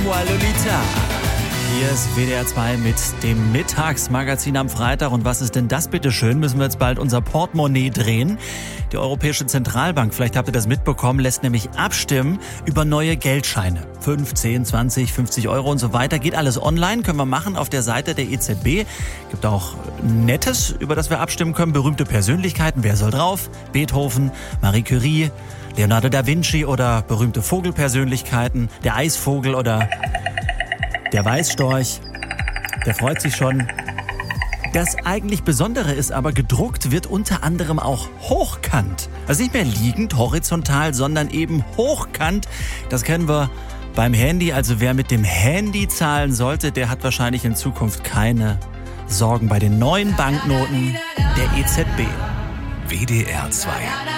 moi Lolita. Hier ist WDR 2 mit dem Mittagsmagazin am Freitag. Und was ist denn das bitte schön? Müssen wir jetzt bald unser Portemonnaie drehen? Die Europäische Zentralbank, vielleicht habt ihr das mitbekommen, lässt nämlich abstimmen über neue Geldscheine. 5, 10, 20, 50 Euro und so weiter. Geht alles online, können wir machen auf der Seite der EZB. Gibt auch Nettes, über das wir abstimmen können. Berühmte Persönlichkeiten, wer soll drauf? Beethoven, Marie Curie, Leonardo da Vinci oder berühmte Vogelpersönlichkeiten. Der Eisvogel oder der Weißstorch. Der freut sich schon. Das eigentlich Besondere ist aber, gedruckt wird unter anderem auch hochkant. Also nicht mehr liegend, horizontal, sondern eben hochkant. Das kennen wir beim Handy. Also wer mit dem Handy zahlen sollte, der hat wahrscheinlich in Zukunft keine Sorgen bei den neuen Banknoten der EZB. WDR 2